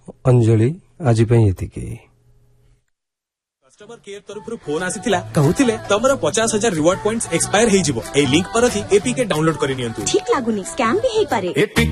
अंजलि आज एतिकी। Customer care तरफ phone आसीथिला कहउथिले तमरो 50,000 reward points expire हे जिवो ए लिंक पर थी एपीके डाउनलोड करि नियंतु। ठीक लागुनी स्कैम भी हे पारे।